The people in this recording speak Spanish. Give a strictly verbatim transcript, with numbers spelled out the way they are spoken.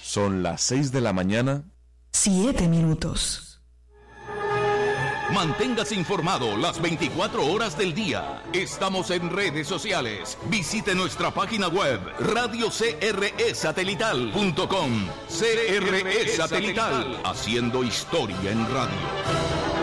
Son las seis de la mañana. Siete minutos. Manténgase informado las veinticuatro horas del día. Estamos en redes sociales. Visite nuestra página web radio c r e satelital punto com. C R E Satelital, haciendo historia en radio.